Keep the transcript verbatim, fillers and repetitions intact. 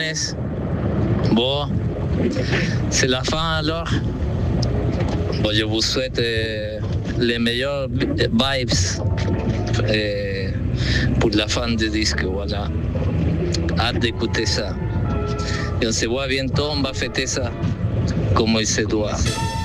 Jones. Bon, c'est la fin alors. Bon, je vous souhaite euh, les meilleurs vibes euh, pour la fin du disque, voilà. Hâte d'écouter ça. Et on se voit bientôt, on va fêter ça comme il se doit.